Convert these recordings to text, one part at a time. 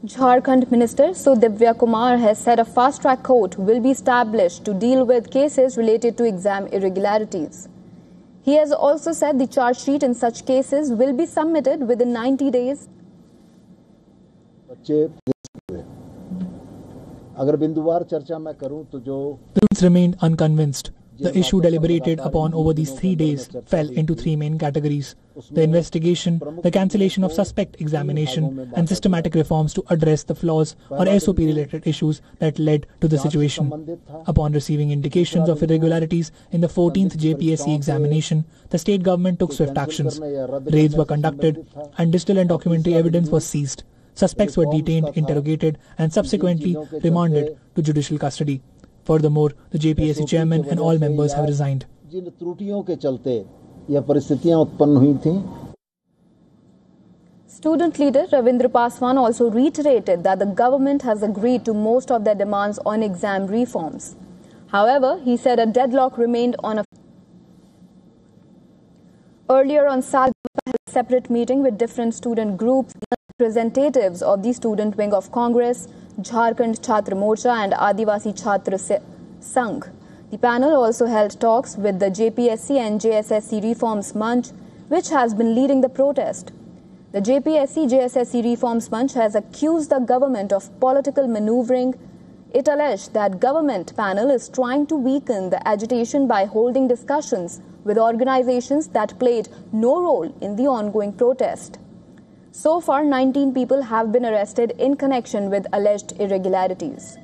Jharkhand Minister Sudivya Kumar has said a fast-track court will be established to deal with cases related to exam irregularities. He has also said the charge sheet in such cases will be submitted within 90 days. Students remained unconvinced. The issue deliberated upon over these 3 days fell into 3 main categories: the investigation, the cancellation of suspect examination, and systematic reforms to address the flaws or SOP-related issues that led to the situation. Upon receiving indications of irregularities in the 14th JPSC examination, the state government took swift actions. Raids were conducted and digital and documentary evidence was seized. Suspects were detained, interrogated, and subsequently remanded to judicial custody. Furthermore, the JPSC chairman and all members have resigned. Student leader Ravindra Paswan also reiterated that the government has agreed to most of their demands on exam reforms. However, he said a deadlock remained on a... Earlier on Saturday, he held a separate meeting with different student groups, representatives of the student wing of Congress, Jharkhand Chhatra Morcha and Adivasi Chhatra Sangh. The panel also held talks with the JPSC and JSSC Reforms Manch, which has been leading the protest. The JPSC-JSSC Reforms Manch has accused the government of political maneuvering. It alleged that government panel is trying to weaken the agitation by holding discussions with organizations that played no role in the ongoing protest. So far, 19 people have been arrested in connection with alleged irregularities.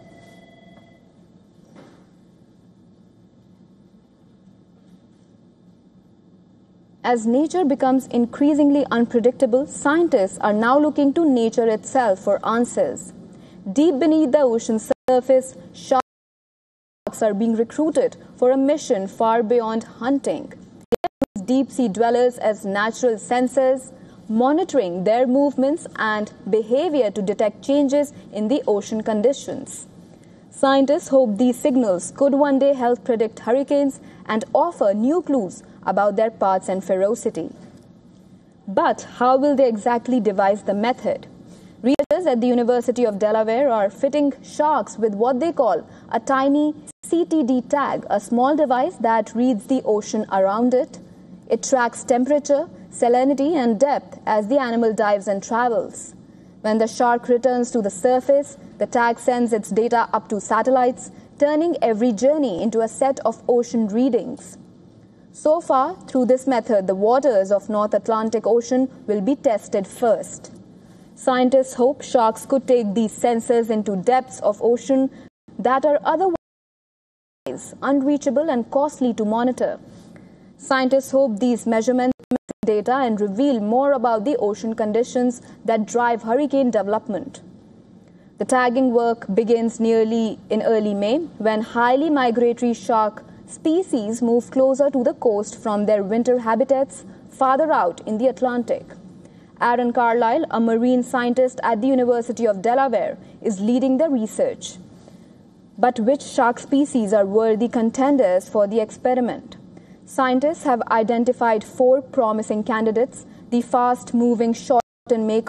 As nature becomes increasingly unpredictable, scientists are now looking to nature itself for answers. Deep beneath the ocean surface, sharks are being recruited for a mission far beyond hunting. They use deep-sea dwellers as natural sensors, monitoring their movements and behavior to detect changes in the ocean conditions. Scientists hope these signals could one day help predict hurricanes and offer new clues about their paths and ferocity. But how will they exactly devise the method? Researchers at the University of Delaware are fitting sharks with what they call a tiny CTD tag, a small device that reads the ocean around it. It tracks temperature, salinity and depth as the animal dives and travels. When the shark returns to the surface, the tag sends its data up to satellites, turning every journey into a set of ocean readings. So far, through this method, the waters of North Atlantic Ocean will be tested first. Scientists hope sharks could take these sensors into depths of ocean that are otherwise unreachable and costly to monitor. Scientists hope these measurements data and reveal more about the ocean conditions that drive hurricane development. The tagging work begins in early May when highly migratory shark species move closer to the coast from their winter habitats farther out in the Atlantic. Aaron Carlisle, a marine scientist at the University of Delaware, is leading the research. But which shark species are worthy contenders for the experiment? Scientists have identified 4 promising candidates: the fast-moving short-fin mako,